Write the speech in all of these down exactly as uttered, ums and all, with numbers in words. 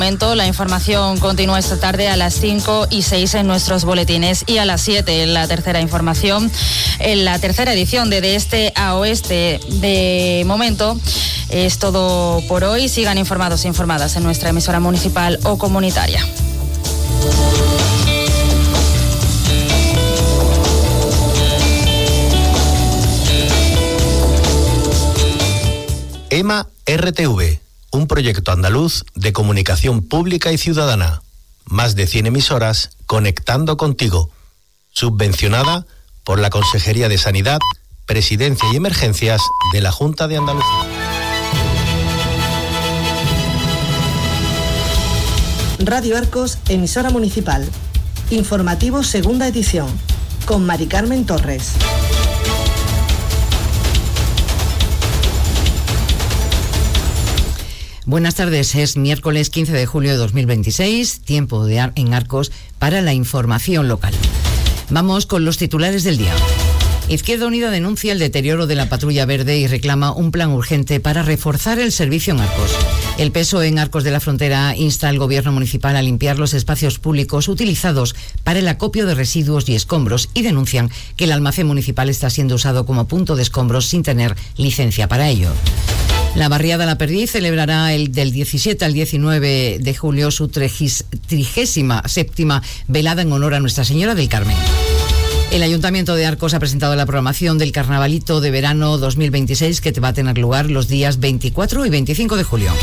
La información continúa esta tarde a las cinco y seis en nuestros boletines y a las siete en la tercera información, en la tercera edición de De Este a Oeste. De momento es todo por hoy. Sigan informados e informadas en nuestra emisora municipal o comunitaria. EMA R T V, un proyecto andaluz de comunicación pública y ciudadana. Más de cien emisoras conectando contigo. Subvencionada por la Consejería de Sanidad, Presidencia y Emergencias de la Junta de Andalucía. Radio Arcos, emisora municipal. Informativo segunda edición, con Mari Carmen Torres. Buenas tardes, es miércoles quince de julio de dos mil veintiséis, tiempo de Ar- en Arcos para la información local. Vamos con los titulares del día. Izquierda Unida denuncia el deterioro de la patrulla verde y reclama un plan urgente para reforzar el servicio en Arcos. El P S O E en Arcos de la Frontera insta al gobierno municipal a limpiar los espacios públicos utilizados para el acopio de residuos y escombros y denuncian que el almacén municipal está siendo usado como punto de escombros sin tener licencia para ello. La barriada La Perdiz celebrará el del diecisiete al diecinueve de julio su trigésima séptima velada en honor a Nuestra Señora del Carmen. El Ayuntamiento de Arcos ha presentado la programación del Carnavalito de Verano dos mil veintiséis que va a tener lugar los días veinticuatro y veinticinco de julio.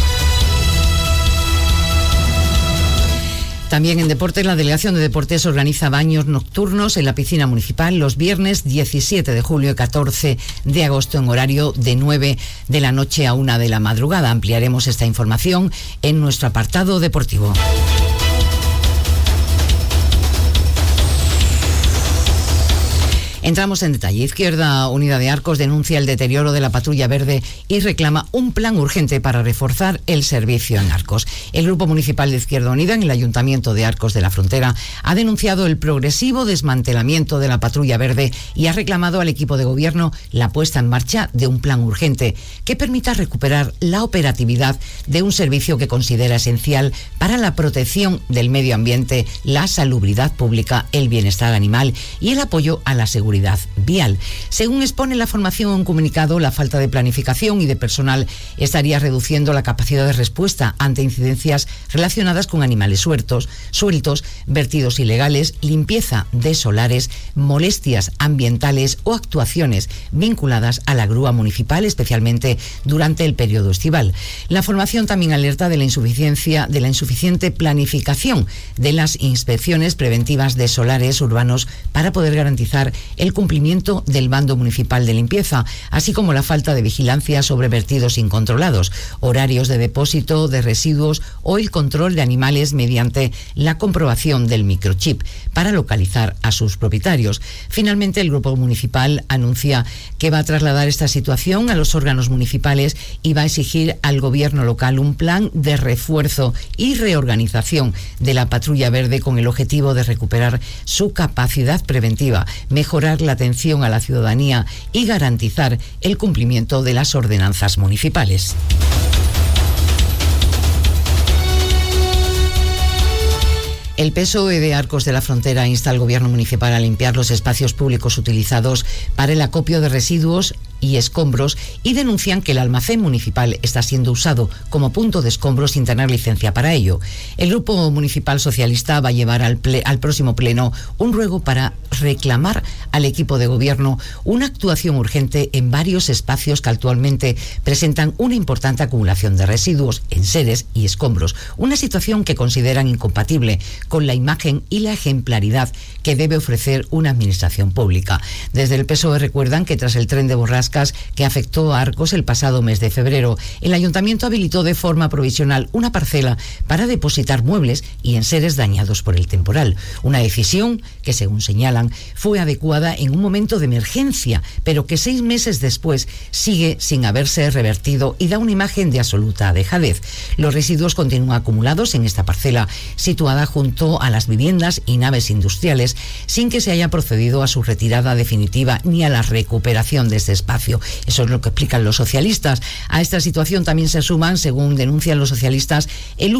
También en deportes, la Delegación de Deportes organiza baños nocturnos en la piscina municipal los viernes diecisiete de julio y catorce de agosto en horario de nueve de la noche a una de la madrugada. Ampliaremos esta información en nuestro apartado deportivo. Entramos en detalle. Izquierda Unida de Arcos denuncia el deterioro de la patrulla verde y reclama un plan urgente para reforzar el servicio en Arcos. El Grupo Municipal de Izquierda Unida en el Ayuntamiento de Arcos de la Frontera ha denunciado el progresivo desmantelamiento de la patrulla verde y ha reclamado al equipo de gobierno la puesta en marcha de un plan urgente que permita recuperar la operatividad de un servicio que considera esencial para la protección del medio ambiente, la salubridad pública, el bienestar animal y el apoyo a la seguridad vial. Según expone la formación en un comunicado, la falta de planificación y de personal estaría reduciendo la capacidad de respuesta ante incidencias relacionadas con animales sueltos, sueltos, vertidos ilegales, limpieza de solares, molestias ambientales o actuaciones vinculadas a la grúa municipal, especialmente durante el periodo estival. La formación también alerta de la insuficiencia, de la insuficiente planificación de las inspecciones preventivas de solares urbanos para poder garantizar el cumplimiento del bando municipal de limpieza, así como la falta de vigilancia sobre vertidos incontrolados, horarios de depósito de residuos o el control de animales mediante la comprobación del microchip para localizar a sus propietarios. Finalmente, el Grupo Municipal anuncia que va a trasladar esta situación a los órganos municipales y va a exigir al gobierno local un plan de refuerzo y reorganización de la patrulla verde con el objetivo de recuperar su capacidad preventiva, mejorar la atención a la ciudadanía y garantizar el cumplimiento de las ordenanzas municipales. El P S O E de Arcos de la Frontera insta al gobierno municipal a limpiar los espacios públicos utilizados para el acopio de residuos y escombros y denuncian que el almacén municipal está siendo usado como punto de escombros sin tener licencia para ello. El Grupo Municipal Socialista va a llevar al, ple, al próximo pleno un ruego para reclamar al equipo de gobierno una actuación urgente en varios espacios que actualmente presentan una importante acumulación de residuos, enseres y escombros, una situación que consideran incompatible con la imagen y la ejemplaridad que debe ofrecer una administración pública. Desde el P S O E recuerdan que tras el tren de borrascas que afectó a Arcos el pasado mes de febrero, el Ayuntamiento habilitó de forma provisional una parcela para depositar muebles y enseres dañados por el temporal. Una decisión que, según señalan, fue adecuada en un momento de emergencia, pero que seis meses después sigue sin haberse revertido y da una imagen de absoluta dejadez. Los residuos continúan acumulados en esta parcela situada junto a las viviendas y naves industriales, sin que se haya procedido a su retirada definitiva ni a la recuperación de este espacio. Eso es lo que explican los socialistas. A esta situación también se suman, según denuncian los socialistas, el uso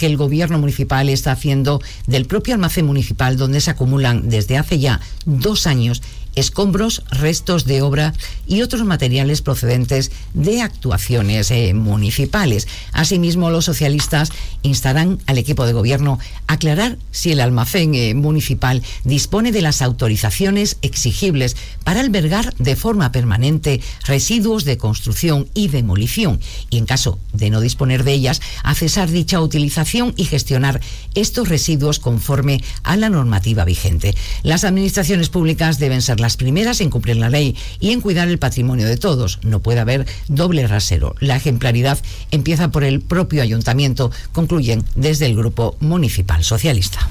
que el gobierno municipal está haciendo del propio almacén municipal, donde se acumulan desde hace ya dos años escombros, restos de obra y otros materiales procedentes de actuaciones eh, municipales. Asimismo, los socialistas instarán al equipo de gobierno a aclarar si el almacén eh, municipal dispone de las autorizaciones exigibles para albergar de forma permanente residuos de construcción y demolición, y en caso de no disponer de ellas, a cesar dicha utilización y gestionar estos residuos conforme a la normativa vigente. Las administraciones públicas deben ser las primeras en cumplir la ley y en cuidar el patrimonio de todos. No puede haber doble rasero. La ejemplaridad empieza por el propio ayuntamiento, concluyen desde el Grupo Municipal Socialista.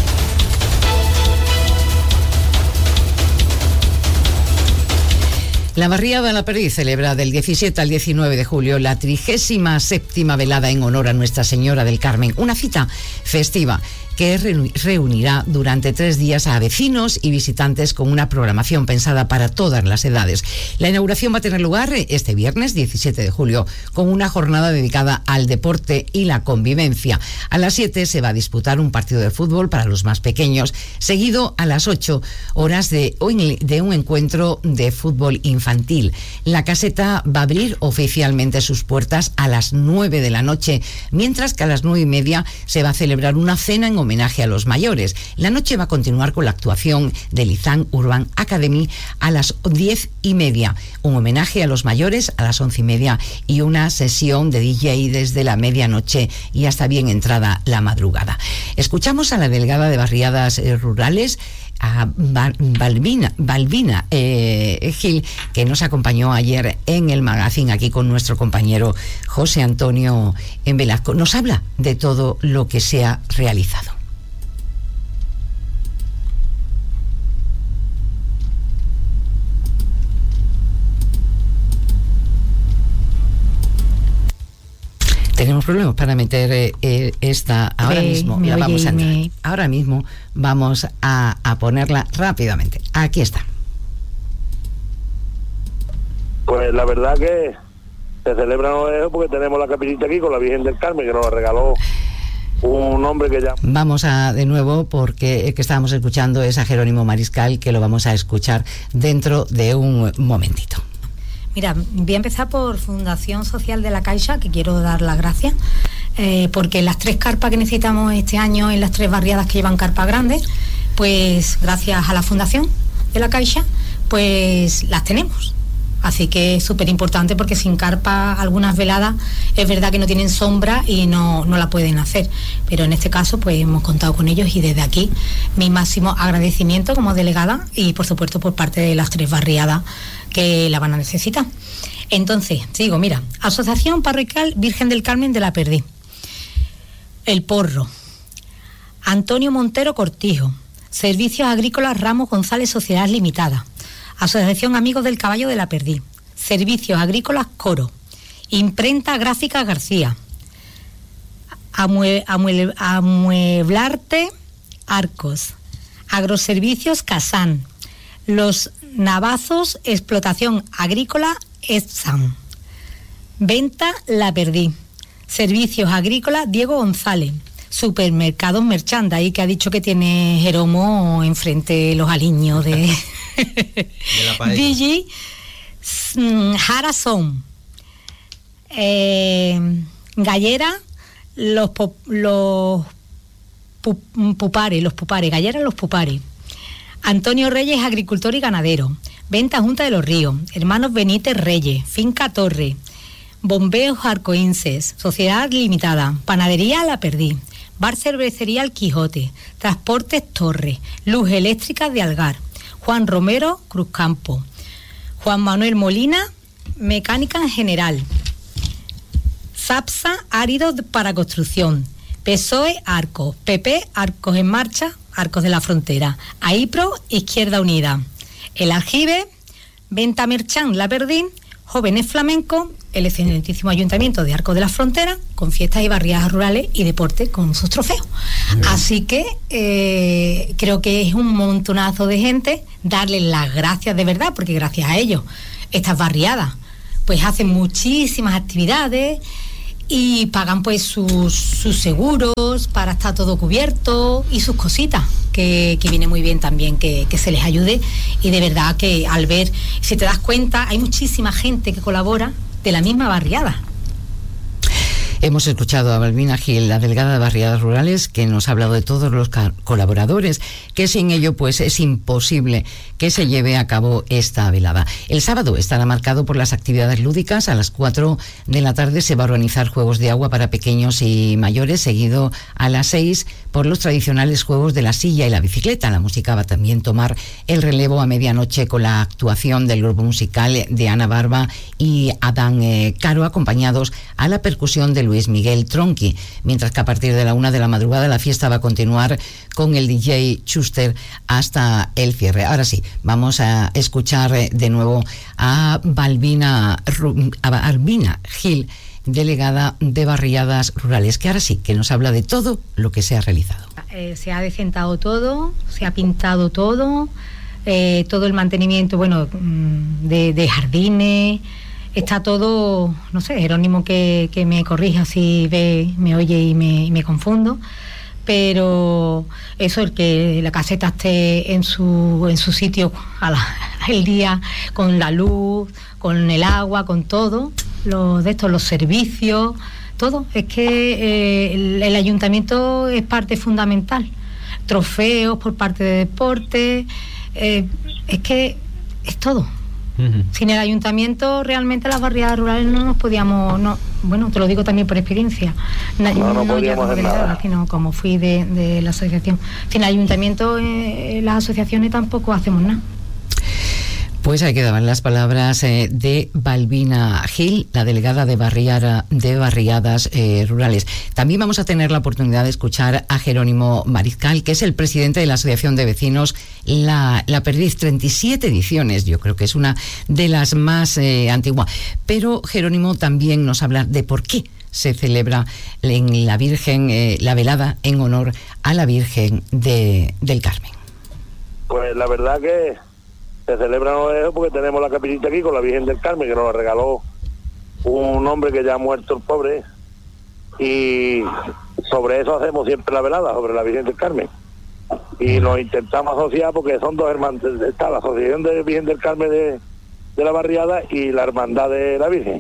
La barriada La Perdiz celebra del diecisiete al diecinueve de julio la trigésima séptima velada en honor a Nuestra Señora del Carmen, una cita festiva que reunirá durante tres días a vecinos y visitantes con una programación pensada para todas las edades. La inauguración va a tener lugar este viernes diecisiete de julio con una jornada dedicada al deporte y la convivencia. A las siete se va a disputar un partido de fútbol para los más pequeños, seguido a las ocho horas de un, de un encuentro de fútbol infantil. La caseta va a abrir oficialmente sus puertas a las nueve de la noche, mientras que a las nueve y media se va a celebrar una cena en homenaje a los mayores. La noche va a continuar con la actuación del Izán Urban Academy a las diez y media, un homenaje a los mayores a las once y media y una sesión de D J desde la medianoche y hasta bien entrada la madrugada. Escuchamos a la delegada de Barriadas eh, Rurales, a Balbina, Balbina eh, Gil, que nos acompañó ayer en el magazine aquí con nuestro compañero José Antonio en Velasco. Nos habla de todo lo que se ha realizado. Tenemos problemas para meter eh, esta ahora Ve, mismo. me La oye vamos a entrar. me... Ahora mismo vamos a, a ponerla rápidamente. Aquí está. Pues la verdad que se celebra eso porque tenemos la capillita aquí con la Virgen del Carmen, que nos la regaló un hombre que ya... Vamos a de nuevo, porque el que estábamos escuchando es a Jerónimo Mariscal, que lo vamos a escuchar dentro de un momentito. Mira, voy a empezar por Fundación Social de la Caixa, que quiero dar las gracias, eh, porque las tres carpas que necesitamos este año en las tres barriadas que llevan carpas grandes, pues gracias a la Fundación de la Caixa, pues las tenemos. Así que es súper importante, porque sin carpa algunas veladas es verdad que no tienen sombra y no, no la pueden hacer, pero en este caso pues hemos contado con ellos, y desde aquí mi máximo agradecimiento como delegada y por supuesto por parte de las tres barriadas que la van a necesitar. Entonces, digo, mira, Asociación Parroquial Virgen del Carmen de la Perdiz, El Porro, Antonio Montero Cortijo, Servicios Agrícolas Ramos González Sociedad Limitada, Asociación Amigos del Caballo de la Perdiz, Servicios Agrícolas Coro, Imprenta Gráfica García, Amue, Amue, Amueblarte Arcos, Agroservicios Casán, Los Navazos Explotación Agrícola Epsan, Venta La Perdiz, Servicios Agrícolas Diego González, Supermercados Merchanda, ahí que ha dicho que tiene Jeromo enfrente los aliños de, de la paella. Digi Jarasón, eh, Gallera, los, pop, los pu, pupares, los pupares, Gallera, los pupares, Antonio Reyes, agricultor y ganadero, Venta Junta de los Ríos, Hermanos Benítez Reyes, Finca Torre, Bombeos Arcoínces, Sociedad Limitada, Panadería La Perdiz, Bar Cervecería El Quijote, Transportes Torre, Luz Eléctrica de Algar, Juan Romero Cruzcampo, Juan Manuel Molina, Mecánica en General, SAPSA Áridos para Construcción, P S O E Arcos, P P Arcos en Marcha, Arcos de la Frontera, AIPRO Izquierda Unida, El Aljibe, Venta Merchán La Perdiz, Jóvenes Flamencos, el excelentísimo Ayuntamiento de Arcos de la Frontera, con fiestas y barriadas rurales y deporte con sus trofeos. Bien. Así que eh, creo que es un montonazo de gente, darles las gracias de verdad, porque gracias a ellos estas barriadas pues hacen muchísimas actividades y pagan pues sus, sus seguros para estar todo cubierto y sus cositas, que, que viene muy bien también que, que se les ayude. Y de verdad que al ver, si te das cuenta, hay muchísima gente que colabora de la misma barriada. Hemos escuchado a Balbina Gil, la delegada de Barriadas Rurales, que nos ha hablado de todos los colaboradores, que sin ello pues es imposible que se lleve a cabo esta velada. El sábado estará marcado por las actividades lúdicas. A las cuatro de la tarde se va a organizar juegos de agua para pequeños y mayores, seguido a las seis por los tradicionales juegos de la silla y la bicicleta. La música va a también tomar el relevo a medianoche con la actuación del grupo musical de Ana Barba y Adán eh, Caro, acompañados a la percusión de Luis Miguel Tronqui, mientras que a partir de la una de la madrugada la fiesta va a continuar con el D J Schuster hasta el cierre. Ahora sí, vamos a escuchar de nuevo a Balbina, a Balbina Gil, delegada de Barriadas Rurales, que ahora sí, que nos habla de todo lo que se ha realizado. Eh, se ha decentado todo, se ha pintado todo, eh, todo el mantenimiento, bueno, de, de jardines. Está todo, no sé, Jerónimo que, que me corrija si ve, me oye y me, y me confundo, pero eso, el que la caseta esté en su en su sitio a la, el día, con la luz, con el agua, con todo, los de estos, los servicios, todo. Es que eh, el, el ayuntamiento es parte fundamental. Trofeos por parte de deporte, eh, es que es todo. Uh-huh. Sin el ayuntamiento realmente las barriadas rurales no nos podíamos, no, bueno, te lo digo también por experiencia, no, no, no podíamos hacer nada, sino como fui de, de la asociación. Sin el ayuntamiento, eh, las asociaciones tampoco hacemos nada. Pues ahí quedaban las palabras eh, de Balbina Gil, la delegada de, barriada, de Barriadas eh, Rurales. También vamos a tener la oportunidad de escuchar a Jerónimo Mariscal, que es el presidente de la Asociación de Vecinos La, la Perdiz, treinta y siete ediciones, yo creo que es una de las más eh, antiguas. Pero Jerónimo también nos habla de por qué se celebra en la Virgen, eh, la velada en honor a la Virgen de, del Carmen. Pues la verdad que se celebra eso porque tenemos la capillita aquí con la Virgen del Carmen, que nos la regaló un hombre que ya ha muerto, el pobre, y sobre eso hacemos siempre la velada, sobre la Virgen del Carmen. Y nos intentamos asociar porque son dos hermanos, está la Asociación de Virgen del Carmen de, de la barriada y la Hermandad de la Virgen.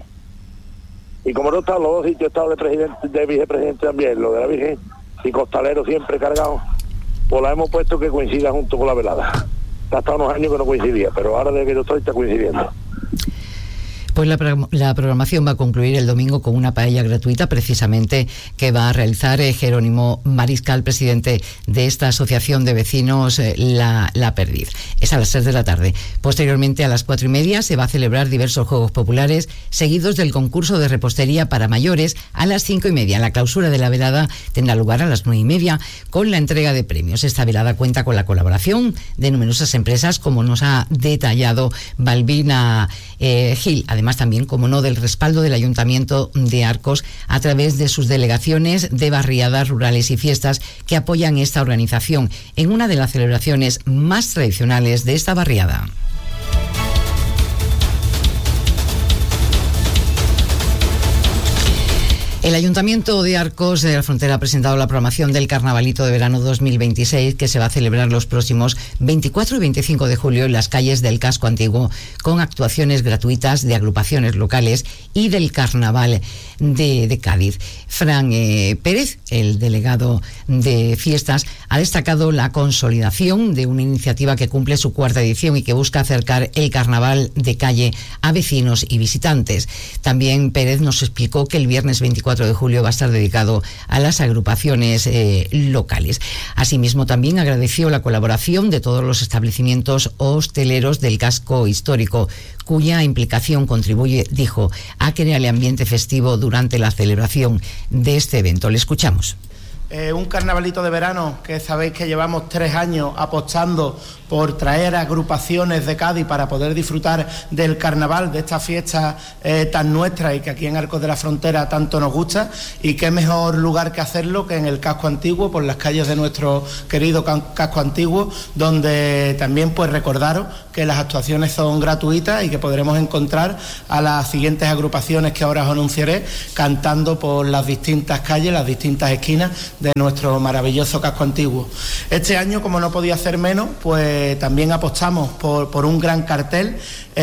Y como no están los dos sitios, estado de presidente, de vicepresidente también, lo de la Virgen, y costalero siempre cargado, pues la hemos puesto que coincida junto con la velada. Hasta unos años que no coincidía, pero ahora desde que yo estoy está coincidiendo. Pues la, la programación va a concluir el domingo con una paella gratuita, precisamente, que va a realizar eh, Jerónimo Mariscal, presidente de esta asociación de vecinos eh, la, la Perdiz. Es a las seis de la tarde. Posteriormente, a las cuatro y media, se va a celebrar diversos juegos populares, seguidos del concurso de repostería para mayores a las cinco y media. La clausura de la velada tendrá lugar a las nueve y media, con la entrega de premios. Esta velada cuenta con la colaboración de numerosas empresas, como nos ha detallado Balbina eh, Gil. Además, Además también, como no, del respaldo del Ayuntamiento de Arcos a través de sus delegaciones de barriadas rurales y fiestas que apoyan esta organización en una de las celebraciones más tradicionales de esta barriada. El Ayuntamiento de Arcos de la Frontera ha presentado la programación del Carnavalito de Verano dos mil veintiséis, que se va a celebrar los próximos veinticuatro y veinticinco de julio en las calles del Casco Antiguo, con actuaciones gratuitas de agrupaciones locales y del Carnaval de, de Cádiz. Fran eh, Pérez, el delegado de fiestas, ha destacado la consolidación de una iniciativa que cumple su cuarta edición y que busca acercar el carnaval de calle a vecinos y visitantes. También Pérez nos explicó que el viernes veinticuatro de julio va a estar dedicado a las agrupaciones eh, locales. Asimismo, también agradeció la colaboración de todos los establecimientos hosteleros del casco histórico, cuya implicación contribuye, dijo, a crear el ambiente festivo durante la celebración de este evento. Le escuchamos. Eh, un carnavalito de verano que sabéis que llevamos tres años apostando por traer agrupaciones de Cádiz para poder disfrutar del carnaval, de esta fiesta eh, tan nuestra y que aquí en Arcos de la Frontera tanto nos gusta, y qué mejor lugar que hacerlo que en el casco antiguo, por las calles de nuestro querido casco antiguo, donde también pues recordaros que las actuaciones son gratuitas y que podremos encontrar a las siguientes agrupaciones que ahora os anunciaré cantando por las distintas calles, las distintas esquinas de nuestro maravilloso casco antiguo. Este año, como no podía ser menos, pues también apostamos por, por un gran cartel.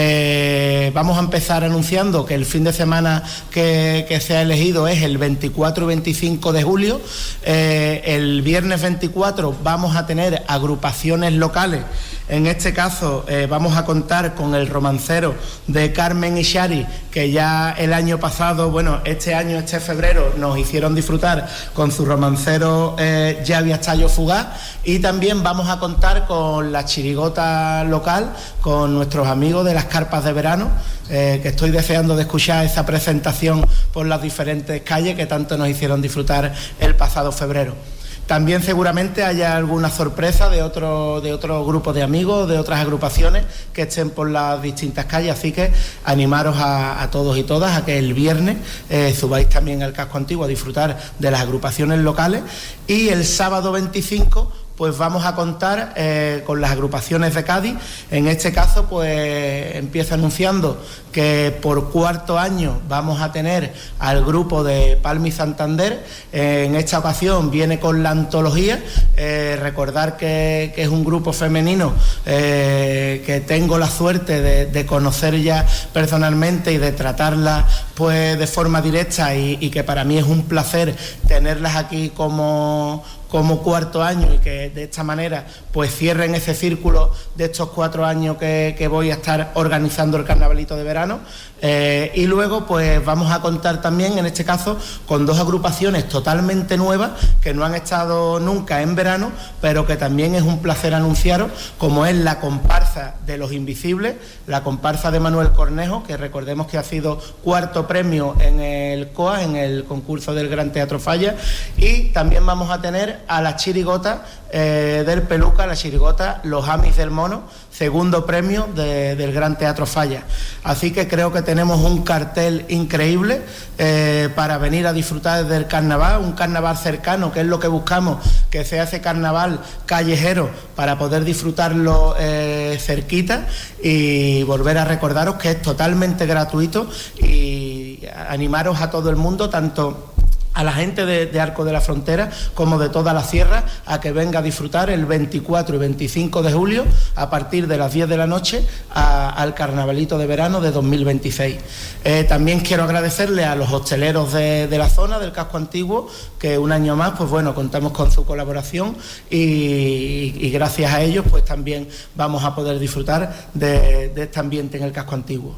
Eh, vamos a empezar anunciando que el fin de semana que, que se ha elegido es el veinticuatro y veinticinco de julio. Eh, el viernes veinticuatro vamos a tener agrupaciones locales. En este caso eh, vamos a contar con el romancero de Carmen y Shari, que ya el año pasado, bueno, este año, este febrero, nos hicieron disfrutar con su romancero eh, Yavi Astallo Fugaz, y también vamos a contar con la chirigota local, con nuestros amigos de las carpas de verano, eh, que estoy deseando de escuchar esa presentación por las diferentes calles que tanto nos hicieron disfrutar el pasado febrero. También seguramente haya alguna sorpresa de otro, de otro grupo de amigos, de otras agrupaciones que estén por las distintas calles, así que animaros a, a todos y todas a que el viernes eh, subáis también al casco antiguo a disfrutar de las agrupaciones locales, y el sábado veinticinco pues vamos a contar eh, con las agrupaciones de Cádiz. En este caso, pues empiezo anunciando que por cuarto año vamos a tener al grupo de Palma y Santander. Eh, en esta ocasión viene con la antología. Eh, recordar que, que es un grupo femenino eh, que tengo la suerte de, de conocer ya personalmente y de tratarlas pues de forma directa, y, y que para mí es un placer tenerlas aquí como como cuarto año, y que de esta manera pues cierren ese círculo de estos cuatro años que, que voy a estar organizando el carnavalito de verano. Eh, y luego pues vamos a contar también, en este caso, con dos agrupaciones totalmente nuevas que no han estado nunca en verano, pero que también es un placer anunciaros, como es la comparsa de Los Invisibles, la comparsa de Manuel Cornejo, que recordemos que ha sido cuarto premio en el C O A, en el concurso del Gran Teatro Falla, y también vamos a tener a la chirigota eh, del Peluca, la chirigota Los Amis del Mono, segundo premio de, del Gran Teatro Falla. Así que creo que tenemos un cartel increíble eh, para venir a disfrutar del carnaval, un carnaval cercano, que es lo que buscamos, que sea ese carnaval callejero para poder disfrutarlo eh, cerquita, y volver a recordaros que es totalmente gratuito, y animaros a todo el mundo, tanto a la gente de, de Arcos de la Frontera como de toda la sierra, a que venga a disfrutar el veinticuatro y veinticinco de julio a partir de las diez de la noche a, al carnavalito de verano de dos mil veintiséis. Eh, también quiero agradecerle a los hosteleros de, de la zona del casco antiguo, que un año más pues bueno, contamos con su colaboración, y, y gracias a ellos pues también vamos a poder disfrutar de, de este ambiente en el casco antiguo.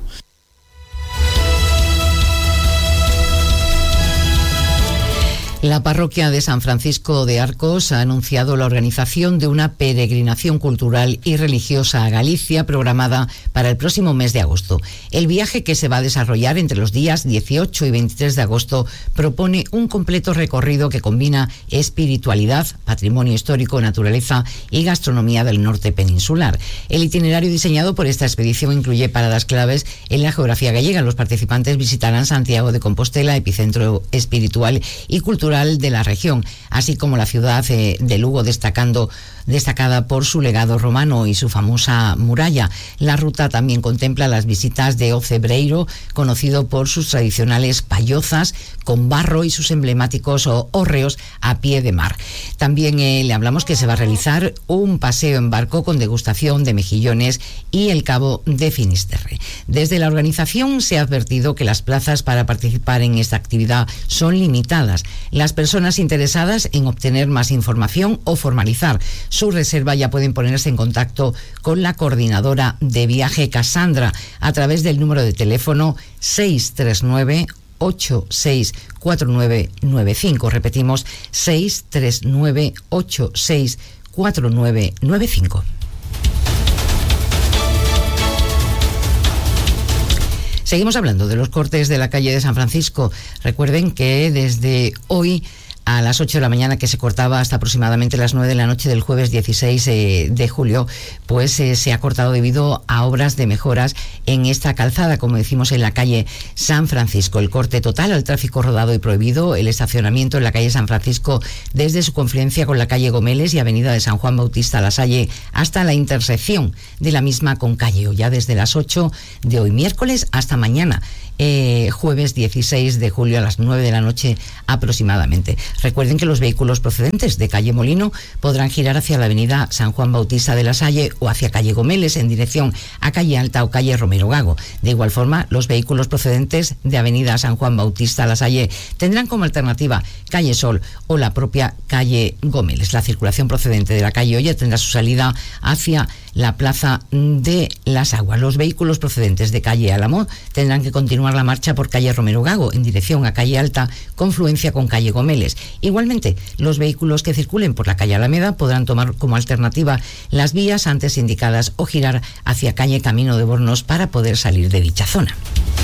La parroquia de San Francisco de Arcos ha anunciado la organización de una peregrinación cultural y religiosa a Galicia programada para el próximo mes de agosto. El viaje, que se va a desarrollar entre los días dieciocho y veintitrés de agosto, propone un completo recorrido que combina espiritualidad, patrimonio histórico, naturaleza y gastronomía del norte peninsular. El itinerario diseñado por esta expedición incluye paradas claves en la geografía gallega. Los participantes visitarán Santiago de Compostela, epicentro espiritual y cultural de la región, así como la ciudad de Lugo, destacando destacada por su legado romano y su famosa muralla. La ruta también contempla las visitas de Ocebreiro, conocido por sus tradicionales payozas con barro y sus emblemáticos hórreos a pie de mar. También eh, le hablamos que se va a realizar un paseo en barco con degustación de mejillones y el Cabo de Finisterre. Desde la organización se ha advertido que las plazas para participar en esta actividad son limitadas. Las personas interesadas en obtener más información o formalizar su reserva ya pueden ponerse en contacto con la coordinadora de viaje, Cassandra, a través del número de teléfono seis tres nueve, ocho seis cuatro nueve nueve cinco. Repetimos, seis tres nueve, ocho seis cuatro nueve nueve cinco. Seguimos hablando de los cortes de la calle de San Francisco. Recuerden que desde hoy a las ocho de la mañana, que se cortaba hasta aproximadamente las nueve de la noche del jueves dieciséis de julio, pues eh, se ha cortado debido a obras de mejoras en esta calzada, como decimos, en la calle San Francisco. El corte total al tráfico rodado y prohibido, el estacionamiento en la calle San Francisco desde su confluencia con la calle Gomeles y avenida de San Juan Bautista La Salle hasta la intersección de la misma con calle Olla, desde las ocho de hoy miércoles hasta mañana, Eh, jueves dieciséis de julio a las nueve de la noche aproximadamente. Recuerden que los vehículos procedentes de calle Molino podrán girar hacia la avenida San Juan Bautista de La Salle o hacia calle Gomeles en dirección a calle Alta o calle Romero Gago. De igual forma, los vehículos procedentes de avenida San Juan Bautista La Salle tendrán como alternativa calle Sol o la propia calle Gomeles. La circulación procedente de la calle Olla tendrá su salida hacia la Plaza de las Aguas. Los vehículos procedentes de calle Álamo tendrán que continuar la marcha por calle Romero Gago en dirección a calle Alta, confluencia con calle Gomeles. Igualmente, los vehículos que circulen por la calle Alameda podrán tomar como alternativa las vías antes indicadas o girar hacia calle Camino de Bornos para poder salir de dicha zona.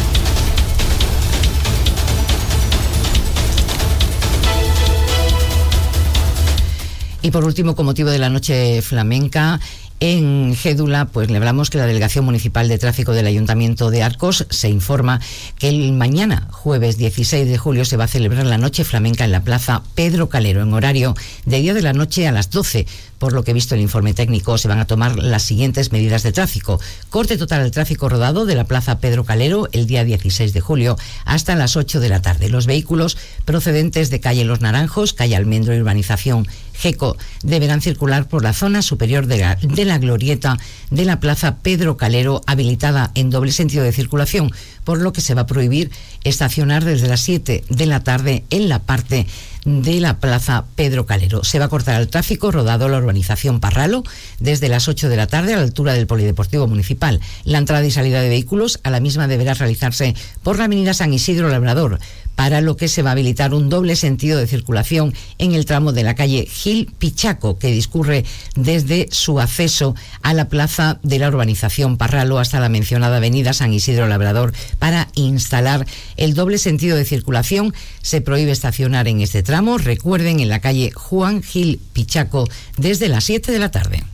Y por último, con motivo de la noche flamenca, en Gédula, pues le hablamos que la Delegación Municipal de Tráfico del Ayuntamiento de Arcos se informa que el mañana, jueves dieciséis de julio, se va a celebrar la noche flamenca en la Plaza Pedro Calero, en horario de diez de la noche a las doce. Por lo que he visto el informe técnico, se van a tomar las siguientes medidas de tráfico. Corte total al tráfico rodado de la Plaza Pedro Calero el día dieciséis de julio hasta las ocho de la tarde. Los vehículos procedentes de calle Los Naranjos, calle Almendro y urbanización Geco deberán circular por la zona superior de la, de la glorieta de la Plaza Pedro Calero, habilitada en doble sentido de circulación, por lo que se va a prohibir estacionar desde las siete de la tarde en la parte de la Plaza Pedro Calero. Se va a cortar el tráfico rodado a la urbanización Parralo desde las ocho de la tarde a la altura del Polideportivo Municipal. La entrada y salida de vehículos a la misma deberá realizarse por la avenida San Isidro Labrador, para lo que se va a habilitar un doble sentido de circulación en el tramo de la calle Gil Pichaco, que discurre desde su acceso a la plaza de la urbanización Parralo hasta la mencionada avenida San Isidro Labrador. Para instalar el doble sentido de circulación se prohíbe estacionar en este tramo, recuerden, en la calle Juan Gil Pichaco desde las siete de la tarde.